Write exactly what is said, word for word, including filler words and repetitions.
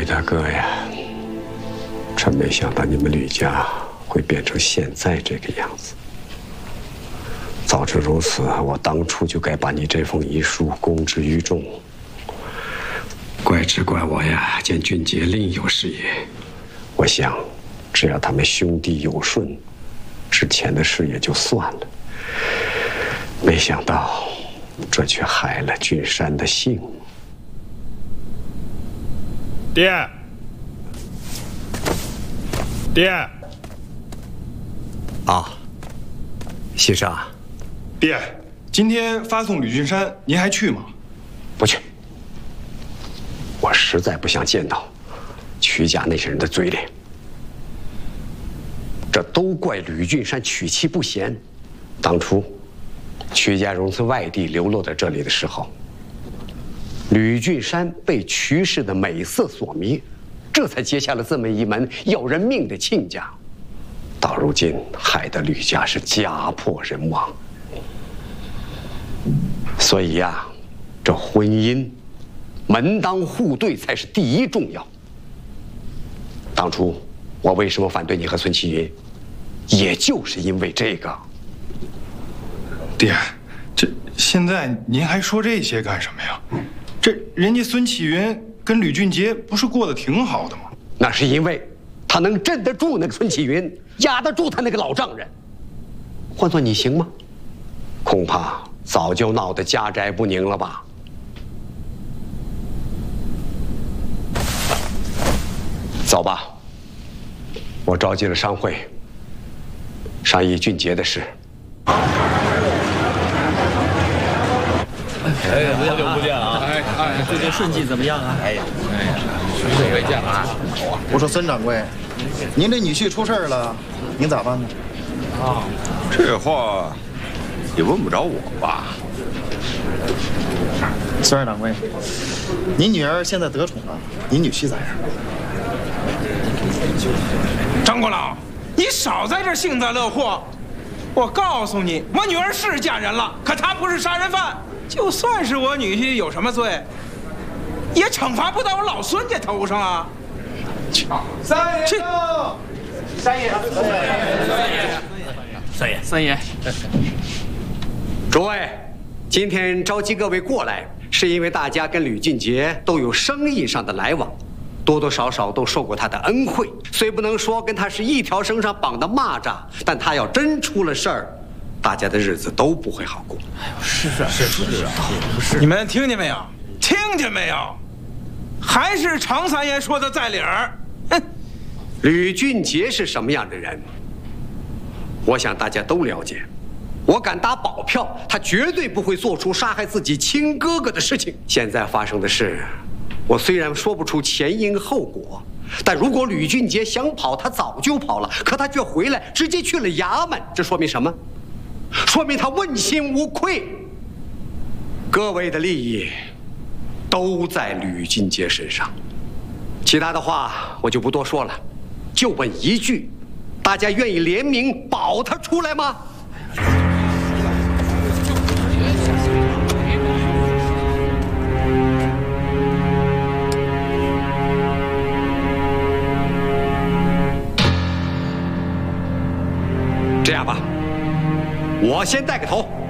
韦大哥呀，真没想到你们吕家会变成现在这个样子。早知如此，我当初就该把你这封遗书公之于众。怪只怪我呀，见俊杰另有事业。我想，只要他们兄弟有顺，之前的事也就算了。没想到，这却害了俊山的性命。 爹，爹， 啊，先生， 爹，今天发送吕俊山，您还去吗？ 不去。我实在不想见到曲家那些人的嘴脸。这都怪吕俊山娶妻不贤。当初曲家荣从外地流落到这里的时候，吕俊山被曲氏的美色所迷，这才结下了这么一门要人命的亲家。到如今，害得吕家是家破人亡。所以呀，这婚姻门当户对才是第一重要。当初我为什么反对你和孙启云，也就是因为这个。 爹，这现在您还说这些干什么呀？这人家孙启云跟吕俊杰不是过得挺好的吗？ 那是因为他能镇得住那个孙启云，压得住他那个老丈人。换做你行吗？恐怕早就闹得家宅不宁了吧。走吧，我召集了商会，商议俊杰的事。 哎，好久不见啊！ 哎哎， 最近顺季怎么样啊？哎呀， 哎呀，许久未见啊！ 我说孙掌柜，您这女婿出事了，您咋办呢？ 啊，这话也问不着我吧？ 孙二掌柜，您女儿现在得宠了，您女婿咋样？ 张国老，你少在这幸灾乐祸！我告诉你，我女儿是嫁人了，可她不是杀人犯。就算是我女婿有什么罪，也惩罚不到我老孙家头上啊！ 三爷，三爷，三爷，三爷，三爷。 诸位，今天召集各位过来，是因为大家跟吕俊杰都有生意上的来往，多多少少都受过他的恩惠。虽不能说跟他是一条绳上绑的蚂蚱，但他要真出了事儿，大家的日子都不会好过。 是啊，是是啊，不是。 你们听见没有？听见没有？还是常三爷说的在理儿。哼， 吕俊杰是什么样的人，我想大家都了解。我敢打保票，他绝对不会做出杀害自己亲哥哥的事情。现在发生的事，我虽然说不出前因后果，但如果吕俊杰想跑，他早就跑了，可他却回来，直接去了衙门，这说明什么？说明他问心无愧。各位的利益都在吕俊杰身上，其他的话我就不多说了，就问一句，大家愿意联名保他出来吗？这样吧，我先带个头。